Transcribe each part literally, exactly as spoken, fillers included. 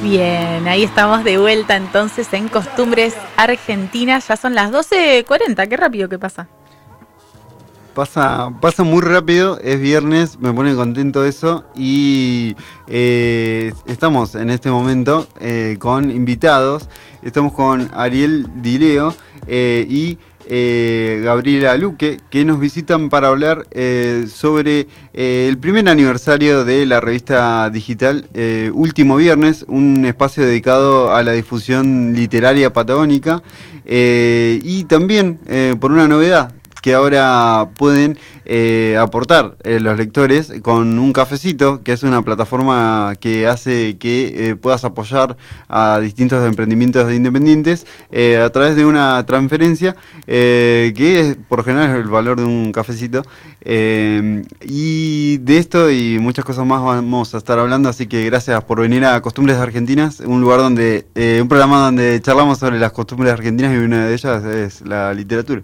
Bien, ahí estamos de vuelta entonces en Costumbres Argentinas. Ya son las doce cuarenta, qué rápido que pasa. Pasa, pasa muy rápido, es viernes, me pone contento eso y eh, estamos en este momento eh, con invitados, estamos con Ariel Dileo eh, y eh, Gabriela Luque, que nos visitan para hablar eh, sobre eh, el primer aniversario de la revista digital eh, Último Viernes, un espacio dedicado a la difusión literaria patagónica eh, y también eh, por una novedad que ahora pueden eh, aportar eh, los lectores con un cafecito, que es una plataforma que hace que eh, puedas apoyar a distintos emprendimientos independientes eh, a través de una transferencia, eh, que es, por lo general es el valor de un cafecito. Eh, y de esto y muchas cosas más vamos a estar hablando, así que gracias por venir a Costumbres Argentinas, un lugar donde, eh, un programa donde charlamos sobre las costumbres argentinas y una de ellas es la literatura.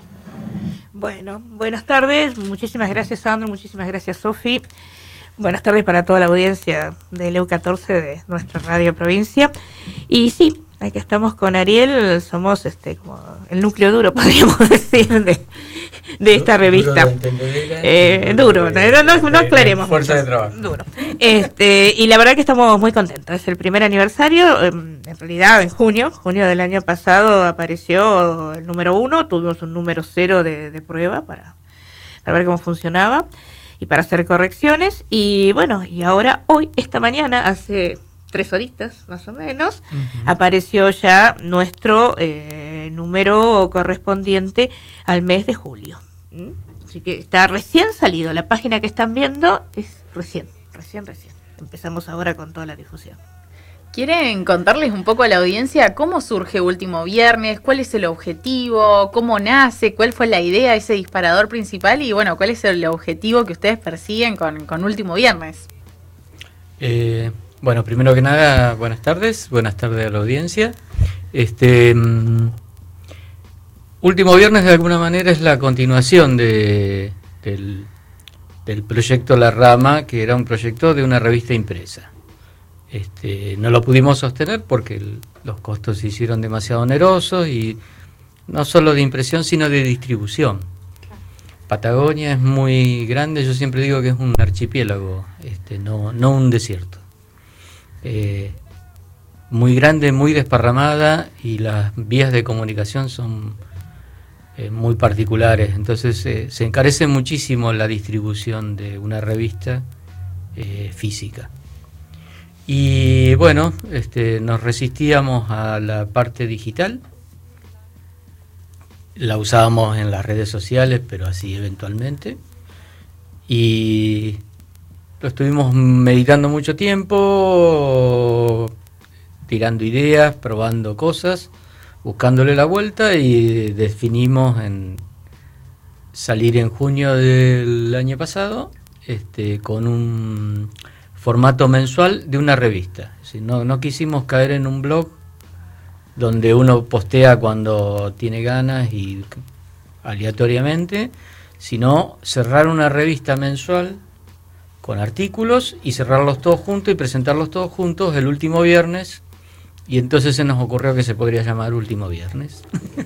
Bueno, buenas tardes, muchísimas gracias Sandro, muchísimas gracias Sofi, buenas tardes para toda la audiencia de L E U catorce de nuestra radio provincia. Y sí, aquí estamos con Ariel, somos este como el núcleo duro, podríamos decir, de, de esta revista. Duro, eh, duro no, no, no, no aclaremos. Fuerza de trabajo. Duro. Este, y la verdad que estamos muy contentos, es el primer aniversario, en realidad en junio, junio del año pasado apareció el número uno, tuvimos un número cero de, de prueba para, para ver cómo funcionaba y para hacer correcciones, y bueno, y ahora hoy, esta mañana, hace tres horitas más o menos, uh-huh. apareció ya nuestro eh, número correspondiente al mes de julio. ¿Mm? Así que está recién salido, la página que están viendo es recién, recién, recién. Empezamos ahora con toda la difusión. ¿Quieren contarles un poco a la audiencia cómo surge Último Viernes? ¿Cuál es el objetivo? ¿Cómo nace? ¿Cuál fue la idea, ese disparador principal? Y bueno, ¿cuál es el objetivo que ustedes persiguen con, con Último Viernes? Eh, bueno, primero que nada, buenas tardes. Buenas tardes a la audiencia. Este um, Último Viernes de alguna manera es la continuación de, del, del proyecto La Rama, que era un proyecto de una revista impresa. Este, no lo pudimos sostener porque el, los costos se hicieron demasiado onerosos, y no solo de impresión sino de distribución. Patagonia es muy grande, yo siempre digo que es un archipiélago, este, no, no un desierto. Eh, muy grande, muy desparramada, y las vías de comunicación son eh, muy particulares, entonces eh, se encarece muchísimo la distribución de una revista eh, física. Y bueno, este, nos resistíamos a la parte digital, la usábamos en las redes sociales, pero así eventualmente, y lo estuvimos meditando mucho tiempo, tirando ideas, probando cosas, buscándole la vuelta, y definimos en salir en junio del año pasado este, con un formato mensual de una revista. Es decir, no, no quisimos caer en un blog donde uno postea cuando tiene ganas y aleatoriamente, sino cerrar una revista mensual con artículos y cerrarlos todos juntos y presentarlos todos juntos el último viernes, y entonces se nos ocurrió que se podría llamar Último Viernes.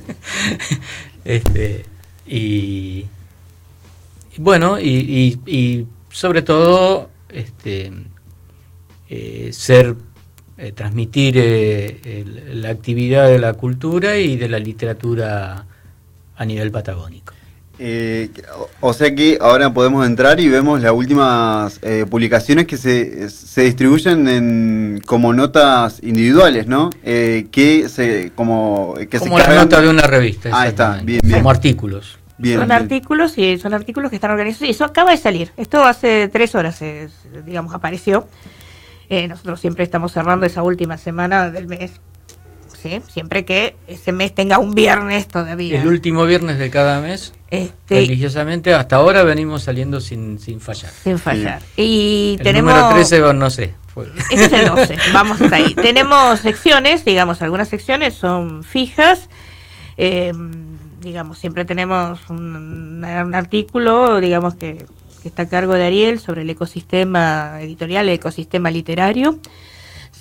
este, y, y bueno, y, y, y sobre todo este eh, ser eh, transmitir eh, el, la actividad de la cultura y de la literatura a nivel patagónico. Eh, o sea que ahora podemos entrar y vemos las últimas eh, publicaciones que se, se distribuyen en, como notas individuales, ¿no? Eh, que se como que como se la cargan... nota de una revista. Ah, está, bien, bien. Como artículos. Bien, son bien. artículos y son artículos que están organizados, y eso acaba de salir. Esto hace tres horas, eh, digamos, apareció. Eh, nosotros siempre estamos cerrando esa última semana del mes, ¿sí? Siempre que ese mes tenga un viernes todavía. El último viernes de cada mes, este, religiosamente, hasta ahora venimos saliendo sin, sin fallar. Sin fallar. Sí. Y el tenemos... número trece, no sé. Fue. Ese es el doce, vamos hasta ahí. Tenemos secciones, digamos, algunas secciones son fijas. Eh, digamos, siempre tenemos un, un artículo, digamos, que, que está a cargo de Ariel sobre el ecosistema editorial, el ecosistema literario, ¿sí?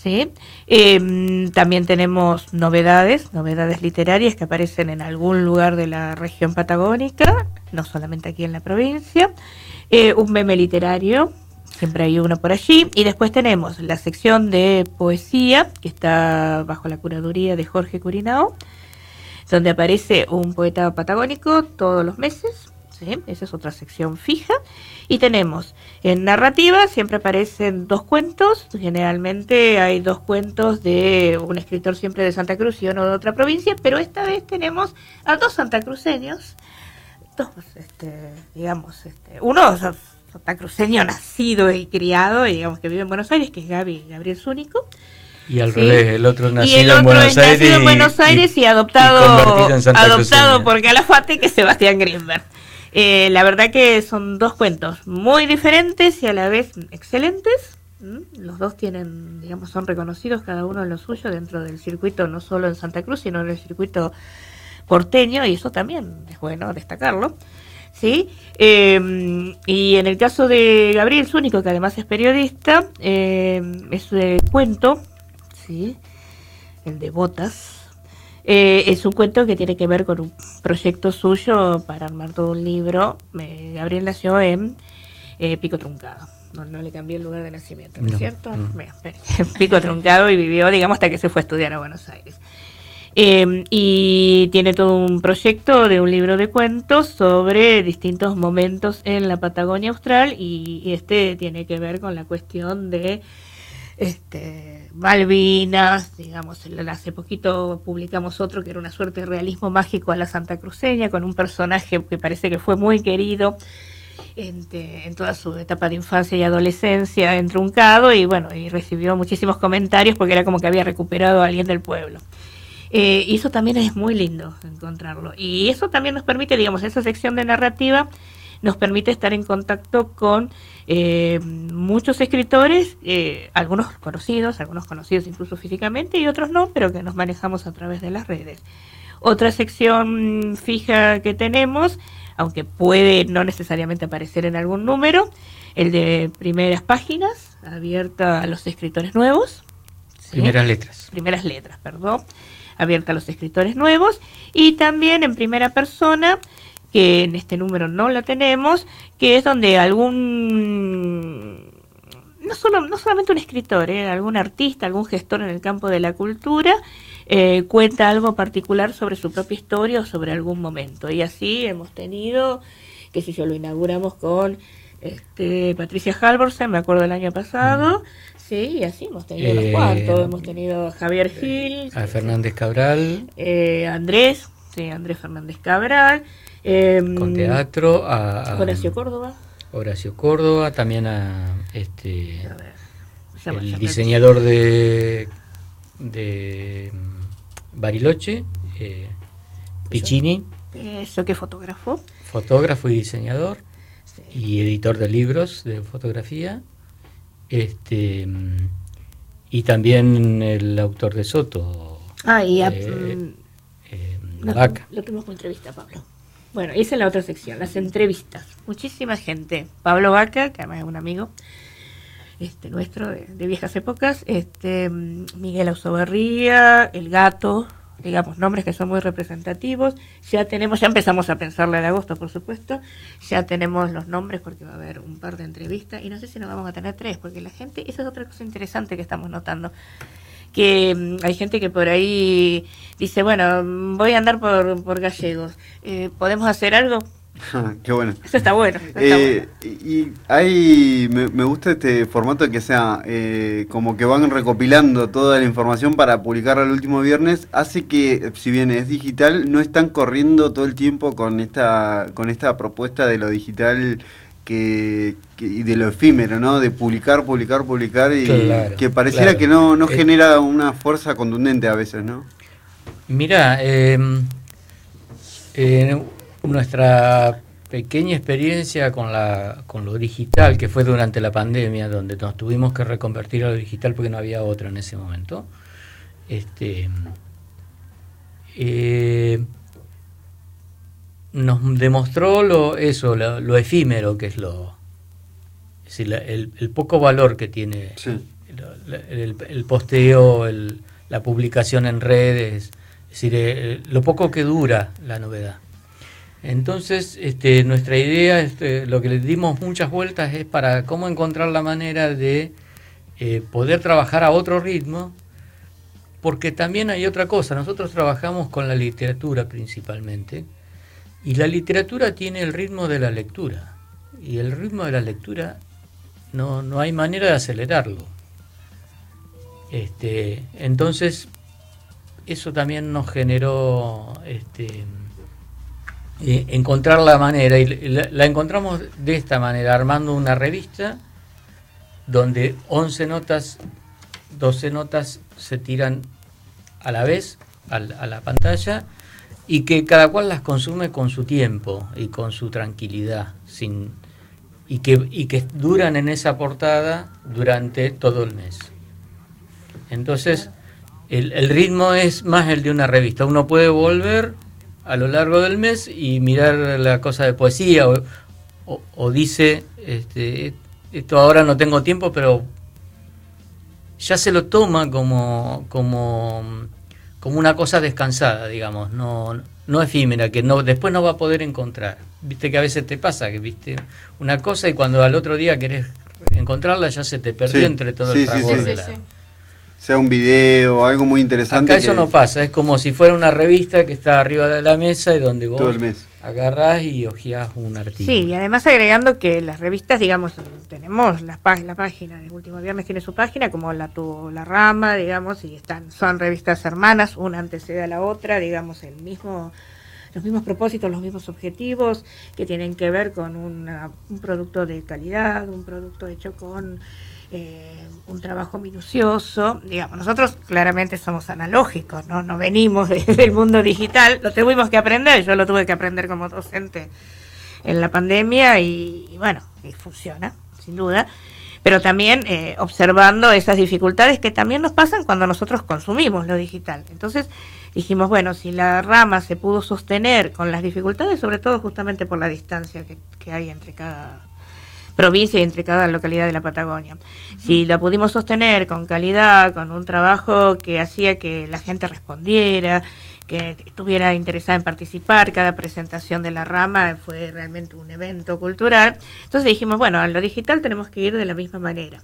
¿sí? Eh, también tenemos novedades, novedades literarias que aparecen en algún lugar de la región patagónica, no solamente aquí en la provincia. Eh, un meme literario, siempre hay uno por allí. Y después tenemos la sección de poesía, que está bajo la curaduría de Jorge Curinao, donde aparece un poeta patagónico todos los meses. ¿Sí? Esa es otra sección fija. Y tenemos en narrativa, siempre aparecen dos cuentos. Generalmente hay dos cuentos de un escritor siempre de Santa Cruz y uno de otra provincia, pero esta vez tenemos a dos santacruceños, dos, este, digamos, este, uno santacruceño nacido y criado, y digamos que vive en Buenos Aires, que es Gaby, Gabriel Zúñigo. Y al ¿sí? revés, el otro nacido y el otro en Buenos es Aires nacido en Buenos Aires y, y adoptado, y adoptado por Calafate, que es Sebastián Grimberg. Eh, la verdad que son dos cuentos muy diferentes y a la vez excelentes. ¿Mm? Los dos tienen, digamos, son reconocidos cada uno en lo suyo dentro del circuito, no solo en Santa Cruz, sino en el circuito porteño, y eso también es bueno destacarlo. ¿Sí? Eh, y en el caso de Gabriel Zúñigo, que además es periodista, eh, es el cuento, ¿sí? El de Botas. Eh, es un cuento que tiene que ver con un proyecto suyo para armar todo un libro. Eh, Gabriel nació en eh, Pico Truncado. No, no le cambié el lugar de nacimiento, ¿no es no, cierto? No. Bueno, en Pico Truncado, y vivió, digamos, hasta que se fue a estudiar a Buenos Aires. Eh, y tiene todo un proyecto de un libro de cuentos sobre distintos momentos en la Patagonia Austral, y, y este tiene que ver con la cuestión de Este, Malvinas, digamos. Hace poquito publicamos otro que era una suerte de realismo mágico a la santacruceña, con un personaje que parece que fue muy querido en, en toda su etapa de infancia y adolescencia en Truncado, y bueno, y recibió muchísimos comentarios porque era como que había recuperado a alguien del pueblo. Eh, y eso también es muy lindo encontrarlo, y eso también nos permite, digamos, esa sección de narrativa nos permite estar en contacto con eh, muchos escritores, eh, algunos conocidos, algunos conocidos incluso físicamente y otros no, pero que nos manejamos a través de las redes. Otra sección fija que tenemos, aunque puede no necesariamente aparecer en algún número, el de primeras páginas, abierta a los escritores nuevos. ¿Sí? Primeras letras. Primeras letras, perdón. Abierta a los escritores nuevos, y también en primera persona, que en este número no la tenemos, que es donde algún, no solo no solamente un escritor, eh, algún artista, algún gestor en el campo de la cultura, eh, cuenta algo particular sobre su propia historia o sobre algún momento. Y así hemos tenido, que si yo lo inauguramos con este, Patricia Halvorsen, me acuerdo del año pasado, sí, y así hemos tenido unos eh, cuantos, hemos tenido a Javier Gil, a Fernández Cabral, eh, Andrés, sí, Andrés Fernández Cabral, Eh, con teatro, a, a Horacio Córdoba. Horacio Córdoba, también a este a ver, el diseñador de de Bariloche, eh, Piccini. Eso, que fotógrafo. Fotógrafo y diseñador, sí. Y editor de libros de fotografía. Este y también el autor de Soto. Ah, y a, eh, mm, eh, lo, Vaca. lo tuvimos como entrevista, Pablo. Bueno, esa es la otra sección, las entrevistas. Muchísima gente. Pablo Vaca, que además es un amigo este nuestro de, de viejas épocas, este Miguel Ausobarría, El Gato, digamos, nombres que son muy representativos. Ya tenemos, ya empezamos a pensarle en agosto, por supuesto. Ya tenemos los nombres porque va a haber un par de entrevistas, y no sé si nos vamos a tener tres, porque la gente, esa es otra cosa interesante que estamos notando, que um, hay gente que por ahí dice, bueno, voy a andar por, por Gallegos, eh, ¿podemos hacer algo? Qué bueno. Eso está bueno. Eso está Eh, bueno. y hay, me, me gusta este formato que sea eh, como que van recopilando toda la información para publicarla el último viernes. Hace que, si bien es digital, no están corriendo todo el tiempo con esta con esta propuesta de lo digital que, que y de lo efímero, ¿no? De publicar, publicar, publicar, y claro, que pareciera claro. que no, no eh, genera una fuerza contundente a veces, ¿no? Mira, eh, eh, nuestra pequeña experiencia con la con lo digital, que fue durante la pandemia, donde nos tuvimos que reconvertir a lo digital porque no había otra en ese momento, este eh, nos demostró lo eso lo, lo efímero que es lo es decir, la, el, el poco valor que tiene Sí. el, el posteo, el, la publicación en redes, es decir, eh, lo poco que dura la novedad. Entonces, este, nuestra idea, este, lo que le dimos muchas vueltas es para cómo encontrar la manera de eh, poder trabajar a otro ritmo, porque también hay otra cosa, nosotros trabajamos con la literatura principalmente, y la literatura tiene el ritmo de la lectura, y el ritmo de la lectura no, no hay manera de acelerarlo. Este, entonces, eso también nos generó este, eh, encontrar la manera, y la, la encontramos de esta manera, armando una revista donde once notas, doce notas se tiran a la vez a, a la pantalla, y que cada cual las consume con su tiempo y con su tranquilidad, sin y que, y que duran en esa portada durante todo el mes. Entonces, el, el ritmo es más el de una revista. Uno puede volver a lo largo del mes y mirar la cosa de poesía, o, o, o dice, este, esto ahora no tengo tiempo, pero ya se lo toma como, como, como una cosa descansada, digamos, no, no efímera, que no, después no va a poder encontrar. Viste que a veces te pasa que viste una cosa y cuando al otro día querés encontrarla ya se te perdió, sí, entre todo sí, el fragor sí, sí, de la... Sí, sí. Sea un video, algo muy interesante. Acá eso que... no pasa, es como si fuera una revista que está arriba de la mesa y donde vos todo el mes agarrás y hojeás un artículo. Sí, y además agregando que las revistas, digamos, tenemos la, la página de Último Viernes, tiene su página, como la tuvo La Rama, digamos, y están son revistas hermanas, una antecede a la otra, digamos, el mismo los mismos propósitos, los mismos objetivos, que tienen que ver con una, un producto de calidad, un producto hecho con eh, un trabajo minucioso. Digamos, nosotros claramente somos analógicos, no, no venimos de, del mundo digital, lo tuvimos que aprender, yo lo tuve que aprender como docente en la pandemia y, y bueno, y funciona, sin duda. Pero también eh, observando esas dificultades que también nos pasan cuando nosotros consumimos lo digital. Entonces dijimos, bueno, si La Rama se pudo sostener con las dificultades, sobre todo justamente por la distancia que, que hay entre cada provincia y entre cada localidad de la Patagonia, uh-huh. Si la pudimos sostener con calidad, con un trabajo que hacía que la gente respondiera, que estuviera interesada en participar, cada presentación de La Rama fue realmente un evento cultural. Entonces dijimos, bueno, a lo digital tenemos que ir de la misma manera.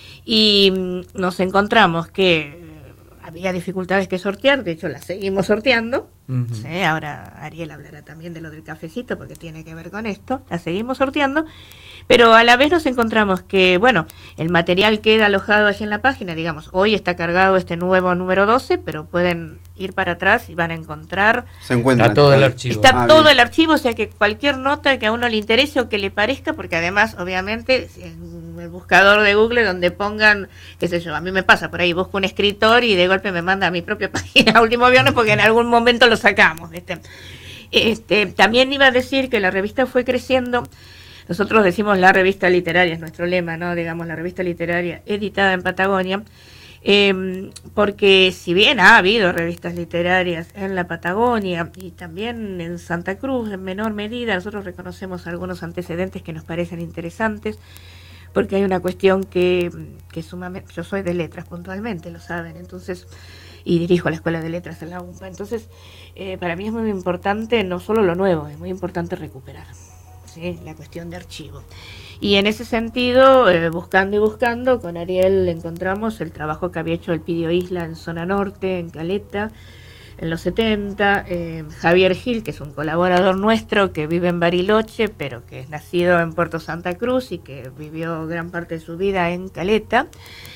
Y nos encontramos que había dificultades que sortear, de hecho las seguimos sorteando. Uh-huh. Sí, ahora Ariel hablará también de lo del cafecito porque tiene que ver con esto, las seguimos sorteando, pero a la vez nos encontramos que, bueno, el material queda alojado allí en la página, digamos, hoy está cargado este nuevo número doce, pero pueden ir para atrás y van a encontrar... Se encuentra está todo el archivo. Está ah, todo bien. el archivo, o sea que cualquier nota que a uno le interese o que le parezca, porque además, obviamente, en el buscador de Google donde pongan, qué sé yo, a mí me pasa, por ahí busco un escritor y de golpe me manda a mi propia página Último Viernes porque en algún momento lo sacamos. Este, este, también iba a decir que la revista fue creciendo. Nosotros decimos la revista literaria, es nuestro lema, ¿no? Digamos, la revista literaria editada en Patagonia, eh, porque si bien ha habido revistas literarias en la Patagonia y también en Santa Cruz en menor medida, nosotros reconocemos algunos antecedentes que nos parecen interesantes, porque hay una cuestión que, que sumamente, yo soy de letras puntualmente, lo saben, entonces, y dirijo la Escuela de Letras en la U M P A, entonces eh, para mí es muy importante no solo lo nuevo, es muy importante recuperar, ¿sí? La cuestión de archivo. Y en ese sentido, eh, buscando y buscando, con Ariel encontramos el trabajo que había hecho el Pidio Isla en Zona Norte, en Caleta, en los setenta, eh, Javier Gil, que es un colaborador nuestro que vive en Bariloche, pero que es nacido en Puerto Santa Cruz y que vivió gran parte de su vida en Caleta.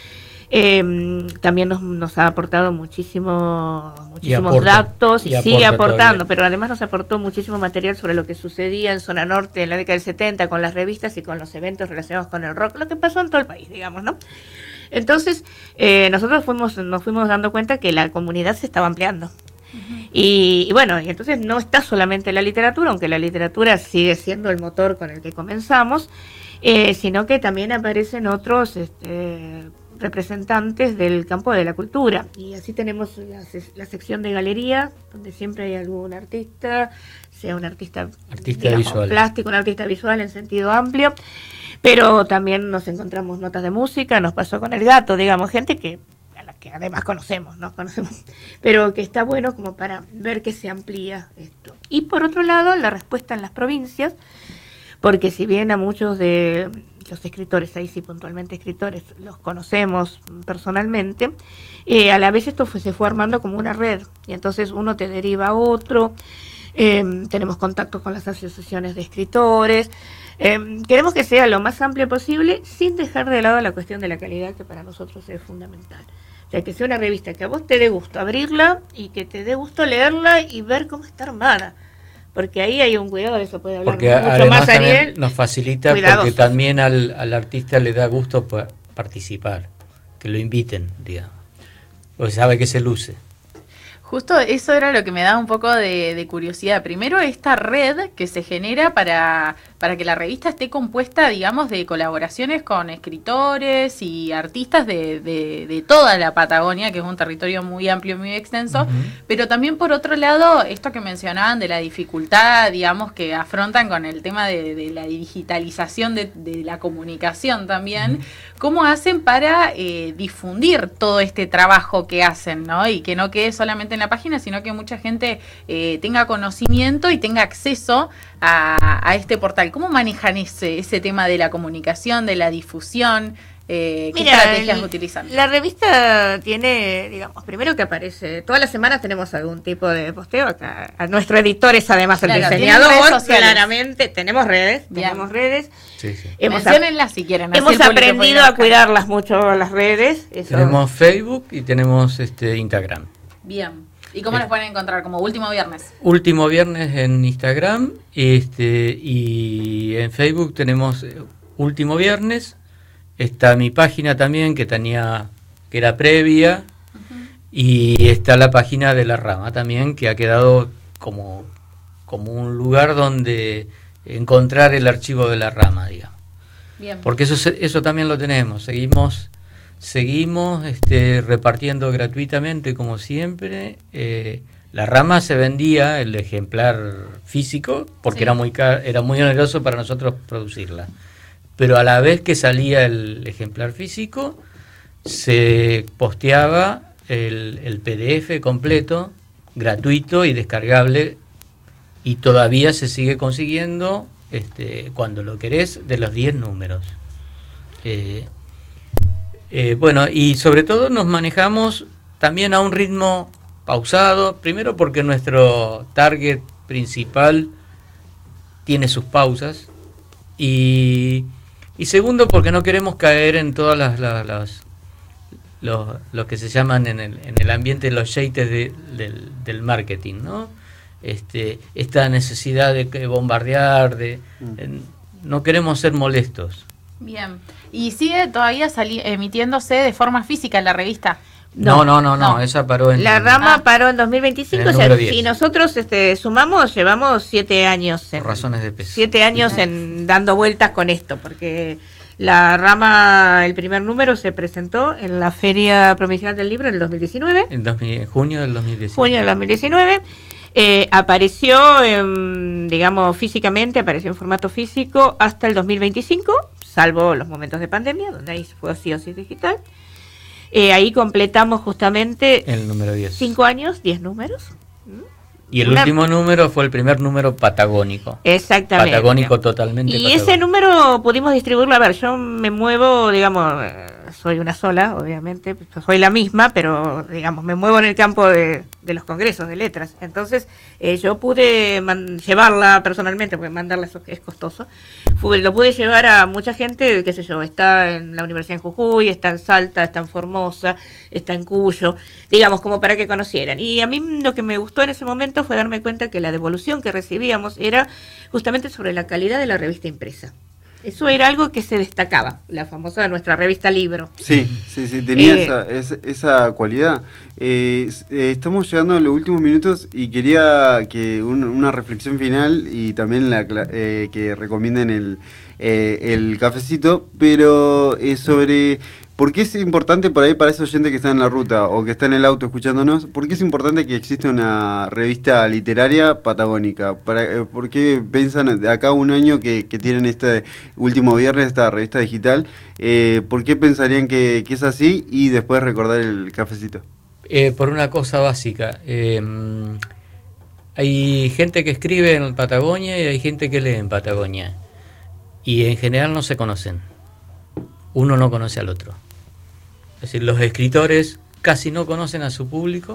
Eh, también nos, nos ha aportado muchísimo, muchísimos y aporta, datos y, y sigue aportando, todavía. Pero además nos aportó muchísimo material sobre lo que sucedía en Zona Norte en la década del setenta con las revistas y con los eventos relacionados con el rock, lo que pasó en todo el país, digamos, ¿no? Entonces, eh, nosotros fuimos, nos fuimos dando cuenta que la comunidad se estaba ampliando. Uh-huh. Y, y bueno, y entonces no está solamente la literatura, aunque la literatura sigue siendo el motor con el que comenzamos, eh, sino que también aparecen otros este, representantes del campo de la cultura. Y así tenemos la, la sección de galería, donde siempre hay algún artista, sea un artista, artista digamos, visual. plástico, un artista visual en sentido amplio. Pero también nos encontramos notas de música, nos pasó con El Gato, digamos, gente que a la que además conocemos, ¿no? Conocemos, pero que está bueno como para ver que se amplía esto. Y por otro lado, la respuesta en las provincias, porque si bien a muchos de los escritores, ahí sí puntualmente escritores, los conocemos personalmente, eh, a la vez esto fue, se fue armando como una red, y entonces uno te deriva a otro, eh, tenemos contacto con las asociaciones de escritores, eh, queremos que sea lo más amplio posible, sin dejar de lado la cuestión de la calidad, que para nosotros es fundamental. O sea, que sea una revista que a vos te dé gusto abrirla, y que te dé gusto leerla y ver cómo está armada. Porque ahí hay un cuidado, de eso puede hablar porque mucho además más Ariel. Nos facilita Cuidadosos. porque también al, al artista le da gusto pa- participar, que lo inviten, digamos, porque sabe que se luce. Justo eso era lo que me da un poco de, de curiosidad. Primero, esta red que se genera para, para que la revista esté compuesta, digamos, de colaboraciones con escritores y artistas de, de, de toda la Patagonia, que es un territorio muy amplio y muy extenso. Uh-huh. Pero también, por otro lado, esto que mencionaban de la dificultad, digamos, que afrontan con el tema de, de la digitalización de, de la comunicación también. Uh-huh. ¿Cómo hacen para eh, difundir todo este trabajo que hacen, ¿no? Y que no quede solamente en la página, sino que mucha gente eh, tenga conocimiento y tenga acceso a, a este portal. ¿Cómo manejan ese, ese tema de la comunicación, de la difusión? Eh, ¿Qué Mira, estrategias el, utilizan? La revista tiene, digamos, primero que aparece, todas las semanas tenemos algún tipo de posteo. Acá, a nuestro editor es además el claro, diseñador, claramente, tenemos redes, Bien. tenemos redes. Sí, sí. Hemos, Menciónenlas si quieren. Hemos aprendido a cuidarlas mucho las redes. Eso. Tenemos Facebook y tenemos este Instagram. Bien. ¿Y cómo eh, las pueden encontrar? Como Último Viernes. Último Viernes en Instagram este y en Facebook tenemos Último Viernes. Está mi página también, que tenía que era previa, uh-huh. y está la página de La Rama también, que ha quedado como, como un lugar donde encontrar el archivo de La Rama, digamos. Bien. Porque eso eso también lo tenemos, seguimos seguimos este, repartiendo gratuitamente como siempre. Eh, La Rama se vendía el ejemplar físico porque sí. era muy car- era muy oneroso para nosotros producirla. Pero a la vez que salía el ejemplar físico, se posteaba el, el P D F completo, gratuito y descargable, y todavía se sigue consiguiendo, este, cuando lo querés, de los diez números. Eh, eh, bueno, y sobre todo nos manejamos también a un ritmo pausado, primero porque nuestro target principal tiene sus pausas, y... Y segundo, porque no queremos caer en todas las, las, las los, lo que se llaman en el, en el ambiente los yates de, del, del marketing, ¿no? Este, esta necesidad de bombardear, de mm. no queremos ser molestos. Bien. ¿Y sigue todavía sali- emitiéndose de forma física en la revista? No, no, no, no, no, esa paró en... La Rama ah. paró en dos mil veinticinco, o sea, si nosotros este, sumamos, llevamos siete años... En, Por razones de peso. Siete años en dando vueltas con esto, porque La Rama, el primer número se presentó en la Feria Provincial del Libro en el dos mil diecinueve. En, dos mil, en junio del dos mil diecinueve. Junio del dos mil diecinueve. Eh, apareció, en, digamos, físicamente, apareció en formato físico hasta el dos mil veinticinco, salvo los momentos de pandemia, donde ahí fue sí o sí digital. Eh, ahí completamos justamente el número diez. Cinco años, diez números. Y el Una... último número fue el primer número patagónico. Exactamente. Patagónico totalmente. Y patagónico. Ese número pudimos distribuirlo. A ver, yo me muevo, digamos, soy una sola, obviamente, soy la misma, pero, digamos, me muevo en el campo de, de los congresos de letras. Entonces, eh, yo pude man- llevarla personalmente, porque mandarla es, es costoso. Fue, lo pude llevar a mucha gente, qué sé yo, está en la Universidad en Jujuy, está en Salta, está en Formosa, está en Cuyo, digamos, como para que conocieran. Y a mí lo que me gustó en ese momento fue darme cuenta que la devolución que recibíamos era justamente sobre la calidad de la revista impresa. Eso era algo que se destacaba, la famosa nuestra revista Libro. Sí, sí, sí, tenía Eh, esa, esa, esa cualidad. Eh, eh, estamos llegando a los últimos minutos y quería que un, una reflexión final y también la, eh, que recomienden el, eh, el cafecito, pero eh, sobre... ¿por qué es importante por ahí para esos oyentes que están en la ruta o que están en el auto escuchándonos? ¿Por qué es importante que exista una revista literaria patagónica? Para, ¿Por qué piensan de acá un año que, que tienen este último viernes esta revista digital? Eh, ¿Por qué pensarían que, que es así? Y después recordar el cafecito. Eh, por una cosa básica. Eh, hay gente que escribe en Patagonia y hay gente que lee en Patagonia. Y en general no se conocen. Uno no conoce al otro. Es decir, los escritores casi no conocen a su público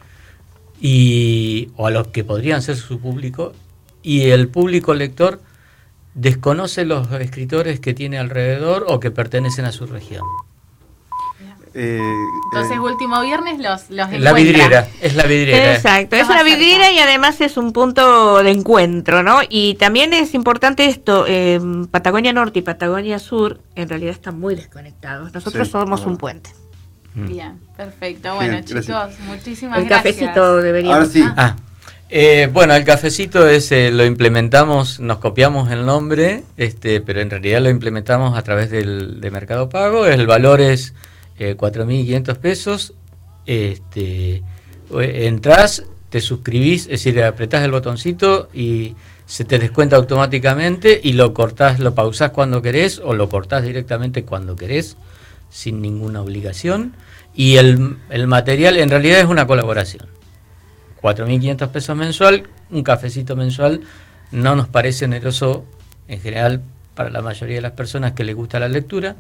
y o a los que podrían ser su público, y el público lector desconoce los escritores que tiene alrededor o que pertenecen a su región. Eh, Entonces, eh, último viernes los, los encuentra. La vidriera, es la vidriera. Exacto, es Está una más vidriera cerca. y además es un punto de encuentro, ¿no? Y también es importante esto, eh, Patagonia Norte y Patagonia Sur en realidad están muy desconectados. Nosotros Sí, somos ah. un puente. Bien, perfecto. Bueno, Bien, chicos, gracias. muchísimas El gracias. cafecito debería. Ahora sí. Ah, eh, bueno, el cafecito ese lo implementamos, nos copiamos el nombre, este, pero en realidad lo implementamos a través del, de Mercado Pago. El valor es eh, cuatro mil quinientos pesos. Este, entrás, te suscribís, es decir, apretás el botoncito y se te descuenta automáticamente y lo cortás, lo pausás cuando querés o lo cortás directamente cuando querés, sin ninguna obligación. Y el, el material en realidad es una colaboración. cuatro mil quinientos pesos mensual, un cafecito mensual, no nos parece oneroso en general para la mayoría de las personas que les gusta la lectura.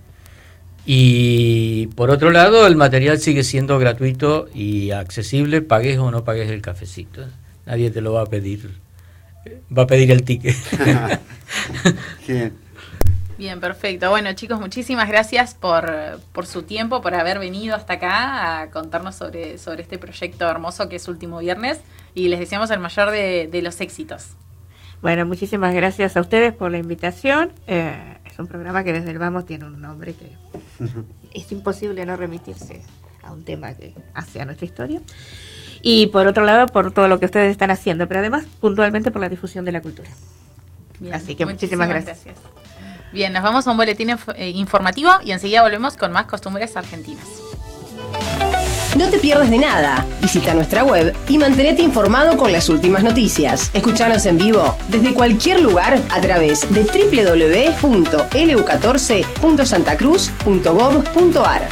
Y por otro lado, el material sigue siendo gratuito y accesible, pagues o no pagues el cafecito. Nadie te lo va a pedir, va a pedir el ticket. Bien. Bien, perfecto. Bueno, chicos, muchísimas gracias por, por su tiempo, por haber venido hasta acá a contarnos sobre, sobre este proyecto hermoso que es Último Viernes, y les deseamos el mayor de, de los éxitos. Bueno, muchísimas gracias a ustedes por la invitación. Eh, es un programa que desde el Vamos tiene un nombre que es imposible no remitirse a un tema que hace a nuestra historia. Y por otro lado, por todo lo que ustedes están haciendo, pero además puntualmente por la difusión de la cultura. Bien, Así que muchísimas gracias. Bien, nos vamos a un boletín inf- eh, informativo y enseguida volvemos con más costumbres argentinas. No te pierdas de nada. Visita nuestra web y mantenete informado con las últimas noticias. Escuchanos en vivo desde cualquier lugar a través de doble u doble u doble u punto l u catorce punto santa cruz punto gov punto a r.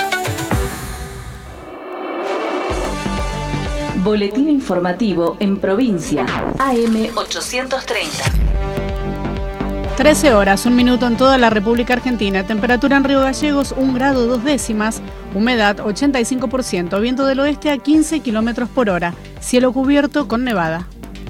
Boletín informativo en provincia. A M ochocientos treinta. trece horas, un minuto en toda la República Argentina. Temperatura en Río Gallegos, un grado dos décimas. Humedad, ochenta y cinco por ciento. Viento del oeste a quince kilómetros por hora. Cielo cubierto con nevada.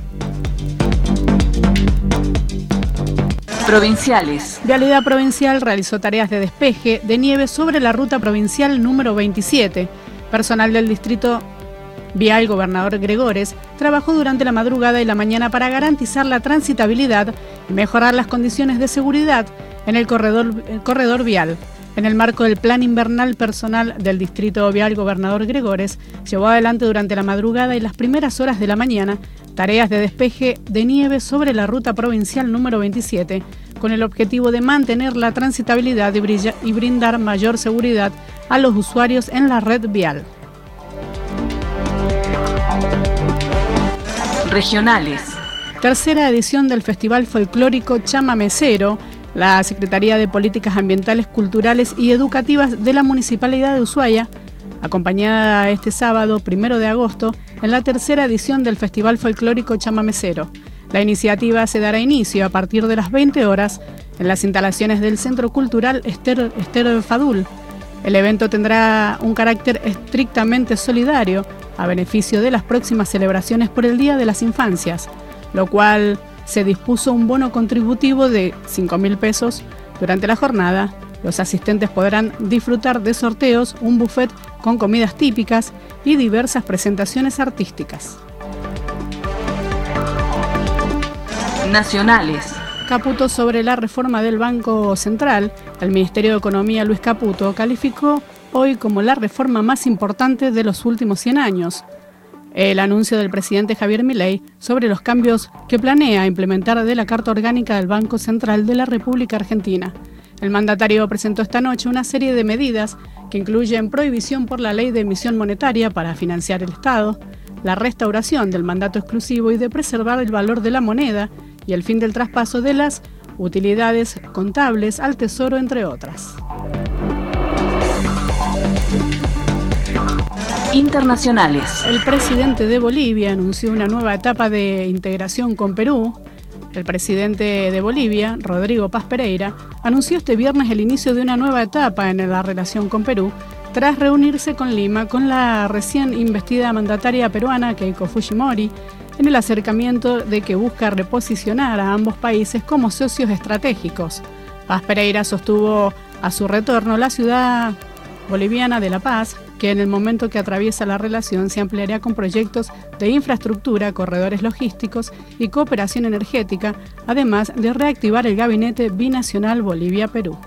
Provinciales. Vialidad Provincial realizó tareas de despeje de nieve sobre la ruta provincial número veintisiete. Personal del distrito Vial Gobernador Gregores trabajó durante la madrugada y la mañana para garantizar la transitabilidad y mejorar las condiciones de seguridad en el corredor, el corredor vial. En el marco del plan invernal, personal del distrito Vial Gobernador Gregores llevó adelante durante la madrugada y las primeras horas de la mañana tareas de despeje de nieve sobre la ruta provincial número veintisiete, con el objetivo de mantener la transitabilidad y, brilla, y brindar mayor seguridad a los usuarios en la red vial. Regionales. Tercera edición del Festival Folclórico Chamamecero. La Secretaría de Políticas Ambientales, Culturales y Educativas de la Municipalidad de Ushuaia, acompañada este sábado, primero de agosto, en la tercera edición del Festival Folclórico Chamamecero. La iniciativa se dará inicio a partir de las veinte horas en las instalaciones del Centro Cultural Esther, Esther Fadul. El evento tendrá un carácter estrictamente solidario a beneficio de las próximas celebraciones por el Día de las Infancias, lo cual se dispuso un bono contributivo de cinco mil pesos. Durante la jornada, los asistentes podrán disfrutar de sorteos, un buffet con comidas típicas y diversas presentaciones artísticas. Nacionales. Caputo sobre la reforma del Banco Central. El Ministerio de Economía, Luis Caputo, calificó hoy como la reforma más importante de los últimos cien años. El anuncio del presidente Javier Milei sobre los cambios que planea implementar de la Carta Orgánica del Banco Central de la República Argentina. El mandatario presentó esta noche una serie de medidas que incluyen prohibición por la ley de emisión monetaria para financiar el Estado, la restauración del mandato exclusivo y de preservar el valor de la moneda y el fin del traspaso de las utilidades contables al Tesoro, entre otras. Internacionales. El presidente de Bolivia anunció una nueva etapa de integración con Perú. El presidente de Bolivia, Rodrigo Paz Pereira, anunció este viernes el inicio de una nueva etapa en la relación con Perú, tras reunirse con Lima con la recién investida mandataria peruana Keiko Fujimori, en el acercamiento de que busca reposicionar a ambos países como socios estratégicos. Paz Pereira sostuvo a su retorno la ciudad boliviana de La Paz, que en el momento que atraviesa la relación se ampliará con proyectos de infraestructura, corredores logísticos y cooperación energética, además de reactivar el gabinete binacional Bolivia-Perú.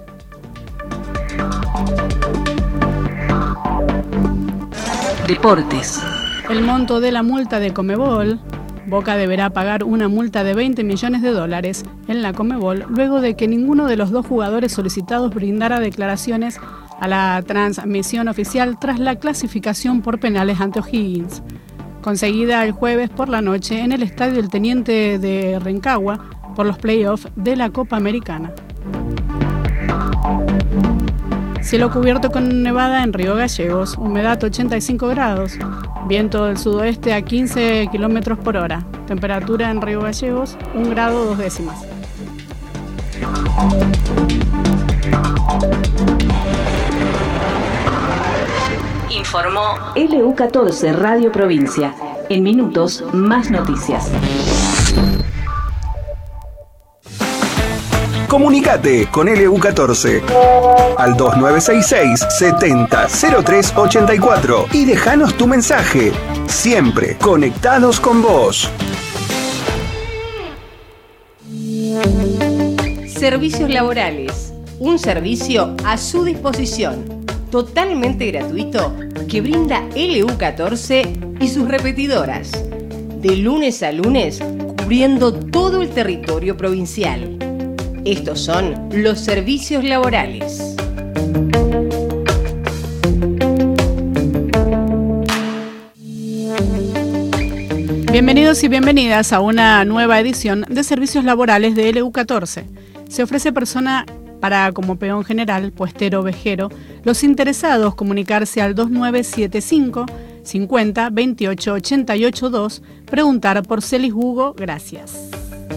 Deportes. El monto de la multa de Conmebol. Boca deberá pagar una multa de veinte millones de dólares en la Conmebol luego de que ninguno de los dos jugadores solicitados brindara declaraciones a la transmisión oficial tras la clasificación por penales ante O'Higgins, conseguida el jueves por la noche en el estadio El Teniente de Rancagua por los playoffs de la Copa Americana. Cielo cubierto con nevada en Río Gallegos, humedad ochenta y cinco grados, viento del sudoeste a quince kilómetros por hora, temperatura en Río Gallegos un grado dos décimas. Informó L U catorce Radio Provincia. En minutos, más noticias. Comunicate con L U catorce al dos nueve seis seis, setenta, cero tres ochenta y cuatro y dejanos tu mensaje. Siempre conectados con vos. Servicios laborales. Un servicio a su disposición, totalmente gratuito, que brinda L U catorce y sus repetidoras. De lunes a lunes, cubriendo todo el territorio provincial. Estos son los servicios laborales. Bienvenidos y bienvenidas a una nueva edición de Servicios Laborales de L U catorce. Se ofrece persona para como peón general, puestero, vejero, los interesados comunicarse al dos nueve siete cinco, cincuenta, veintiocho, ochenta y ocho dos, preguntar por Celis Hugo, gracias.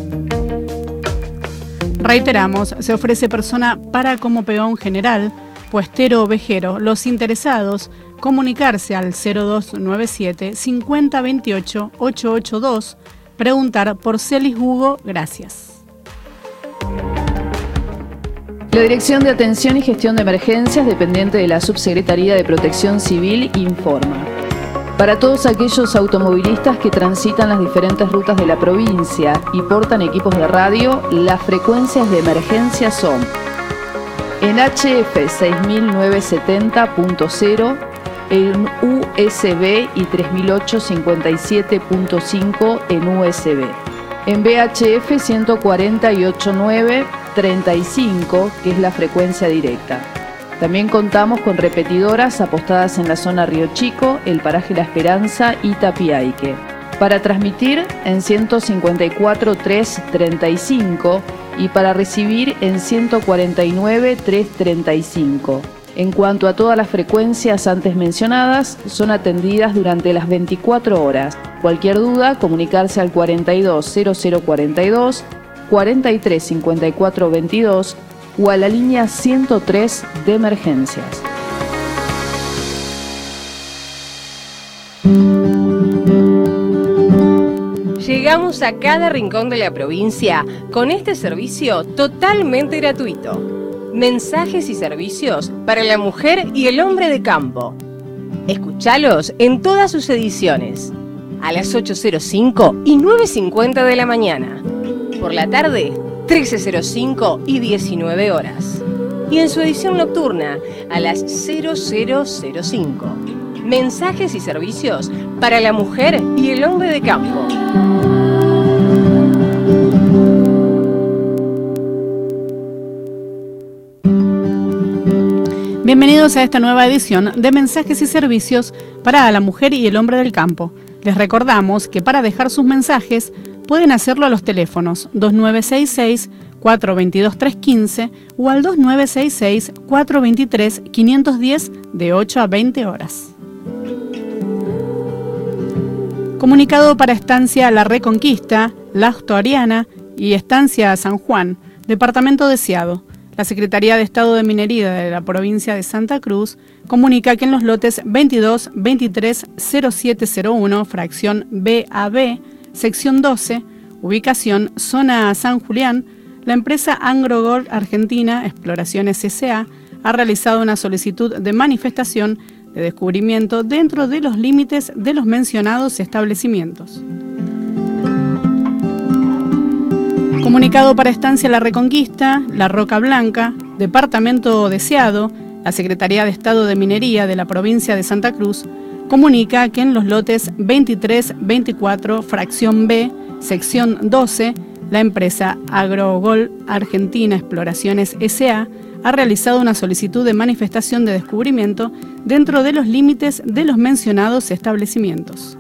Reiteramos, se ofrece persona para como peón general, puestero o vejero, los interesados comunicarse al cero dos nueve siete, cincuenta, veintiocho, ochenta y ocho dos, preguntar por Celis Hugo, gracias. La Dirección de Atención y Gestión de Emergencias, dependiente de la Subsecretaría de Protección Civil, informa. Para todos aquellos automovilistas que transitan las diferentes rutas de la provincia y portan equipos de radio, las frecuencias de emergencia son en H F seis mil novecientos setenta punto cero, en U S B y tres mil ochocientos cincuenta y siete punto cinco en U S B. En V H F ciento cuarenta y ocho punto nueve punto treinta y cinco, que es la frecuencia directa. También contamos con repetidoras apostadas en la zona Río Chico, el paraje La Esperanza y Tapiaique. Para transmitir en ciento cincuenta y cuatro punto tres punto treinta y cinco y para recibir en ciento cuarenta y nueve punto tres punto treinta y cinco. En cuanto a todas las frecuencias antes mencionadas, son atendidas durante las veinticuatro horas. Cualquier duda, comunicarse al cuarenta y dos cero cero cuarenta y dos, cuarenta y tres cincuenta y cuatro veintidós o a la línea ciento tres de emergencias. Llegamos a cada rincón de la provincia con este servicio totalmente gratuito. Mensajes y servicios para la mujer y el hombre de campo. Escuchalos en todas sus ediciones, a las ocho cero cinco y nueve cincuenta de la mañana. Por la tarde, trece cero cinco y diecinueve horas. Y en su edición nocturna, a las cero cero cero cinco. Mensajes y servicios para la mujer y el hombre de campo. Bienvenidos a esta nueva edición de Mensajes y Servicios para la Mujer y el Hombre del Campo. Les recordamos que para dejar sus mensajes pueden hacerlo a los teléfonos dos nueve seis seis, cuatro dos dos, tres uno cinco o al dos nueve seis seis, cuatro dos tres, cinco uno cero de ocho a veinte horas. Comunicado para Estancia La Reconquista, La Asturiana y Estancia San Juan, Departamento Deseado. La Secretaría de Estado de Minería de la provincia de Santa Cruz comunica que en los lotes veintidós, veintitrés, cero siete cero uno, fracción B A B, sección doce, ubicación zona San Julián, la empresa AgroGold Argentina Exploraciones S A ha realizado una solicitud de manifestación de descubrimiento dentro de los límites de los mencionados establecimientos. Comunicado para Estancia La Reconquista, La Roca Blanca, Departamento Deseado, la Secretaría de Estado de Minería de la provincia de Santa Cruz comunica que en los lotes veintitrés, veinticuatro, fracción B, sección doce, la empresa AgroGold Argentina Exploraciones S A ha realizado una solicitud de manifestación de descubrimiento dentro de los límites de los mencionados establecimientos.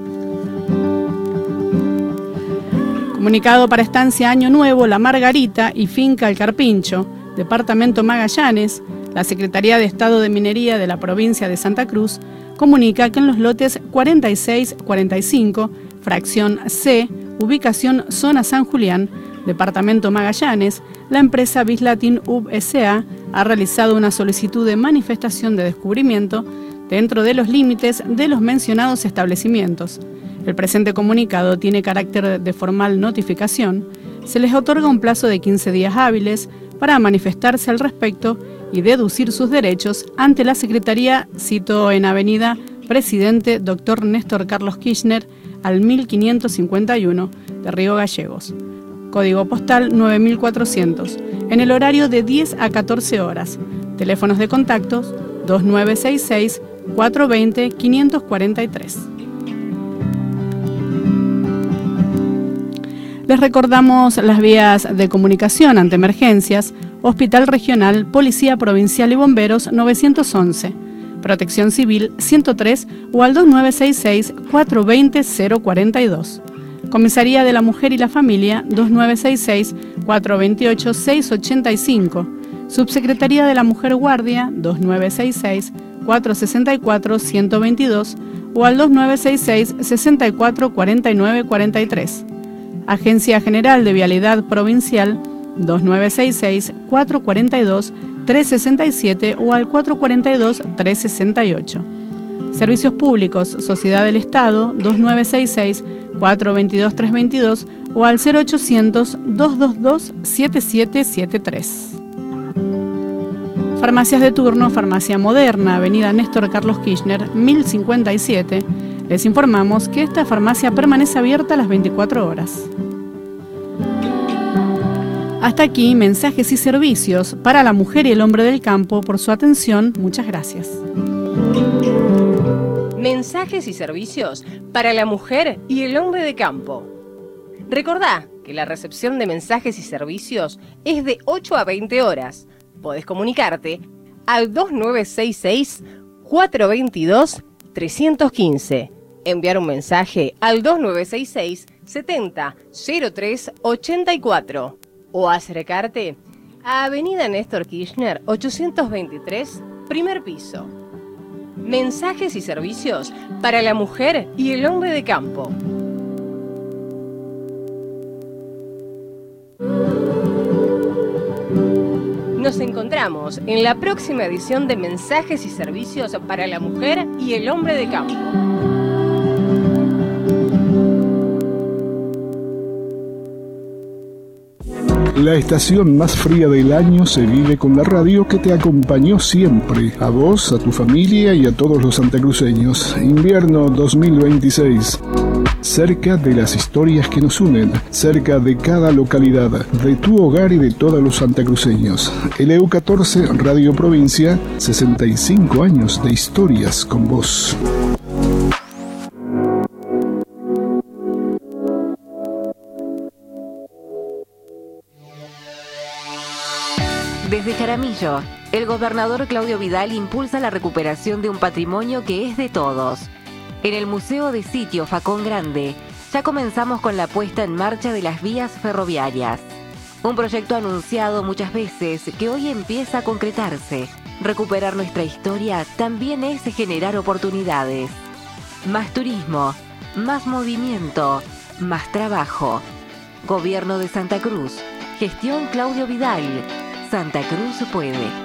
Comunicado para Estancia Año Nuevo, La Margarita y Finca El Carpincho, Departamento Magallanes, la Secretaría de Estado de Minería de la provincia de Santa Cruz comunica que en los lotes cuarenta y seis, cuarenta y cinco, fracción C, ubicación zona San Julián, Departamento Magallanes, la empresa Bislatin U B S A ha realizado una solicitud de manifestación de descubrimiento dentro de los límites de los mencionados establecimientos. El presente comunicado tiene carácter de formal notificación. Se les otorga un plazo de quince días hábiles para manifestarse al respecto y deducir sus derechos ante la Secretaría, cito en Avenida Presidente doctor Néstor Carlos Kirchner, al mil quinientos cincuenta y uno de Río Gallegos. Código postal nueve mil cuatrocientos, en el horario de diez a catorce horas. Teléfonos de contactos dos nueve seis seis, cuatro dos cero, cinco cuatro tres. Les recordamos las vías de comunicación ante emergencias: Hospital Regional, Policía Provincial y Bomberos novecientos once, Protección Civil ciento tres o al dos nueve seis seis, cuatro dos cero, cero cuatro dos. Comisaría de la Mujer y la Familia dos nueve seis seis, cuatro dos ocho, seis ocho cinco. Subsecretaría de la Mujer Guardia dos nueve seis seis, cuatro seis cuatro, uno cero dos dos o al dos nueve seis seis, seis cuatro, cuatro nueve cuatro tres. Agencia General de Vialidad Provincial dos nueve seis seis, cuatro cuatro dos, tres seis siete o al cuatro cuatro dos, tres seis ocho. Servicios Públicos, Sociedad del Estado dos nueve seis seis, cuatro dos dos, tres dos dos o al cero ochocientos, dos dos dos, siete siete siete tres. Farmacias de turno, Farmacia Moderna, Avenida Néstor Carlos Kirchner, mil cincuenta y siete. Les informamos que esta farmacia permanece abierta las veinticuatro horas. Hasta aquí, mensajes y servicios para la mujer y el hombre del campo. Por su atención, muchas gracias. Mensajes y servicios para la mujer y el hombre de campo. Recordá que la recepción de mensajes y servicios es de ocho a veinte horas. Podés comunicarte al dos nueve seis seis, cuatro dos dos, tres uno cinco. Enviar un mensaje al dos nueve seis seis, setenta, cero tres ochenta y cuatro o acercarte a Avenida Néstor Kirchner ochocientos veintitrés, primer piso. Mensajes y servicios para la mujer y el hombre de campo. Nos encontramos en la próxima edición de Mensajes y Servicios para la Mujer y el Hombre de Campo. La estación más fría del año se vive con la radio que te acompañó siempre, a vos, a tu familia y a todos los santacruceños. Invierno dos mil veintiséis. Cerca de las historias que nos unen, cerca de cada localidad, de tu hogar y de todos los santacruceños. L E U catorce, Radio Provincia, sesenta y cinco años de historias con vos. Desde Desde Jaramillo, el gobernador Claudio Vidal impulsa la recuperación de un patrimonio que es de todos. En el Museo de Sitio Facón Grande, ya comenzamos con la puesta en marcha de las vías ferroviarias. Un proyecto anunciado muchas veces que hoy empieza a concretarse. Recuperar nuestra historia también es generar oportunidades. Más turismo, más movimiento, más trabajo. Gobierno de Santa Cruz. Gestión Claudio Vidal. Santa Cruz puede.